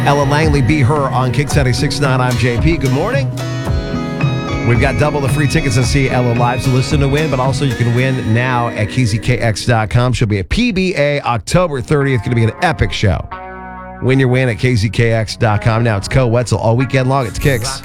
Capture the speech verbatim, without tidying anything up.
Ella Langley, Be Her on Kix ninety-six point nine. I'm J P. Good morning. We've got double the free tickets to see Ella live, so listen to win, but also you can win now at K Z K X dot com. She'll be at P B A October thirtieth. Going to be an epic show. Win your win at K Z K X dot com. Now it's Co Wetzel all weekend long. It's Kix.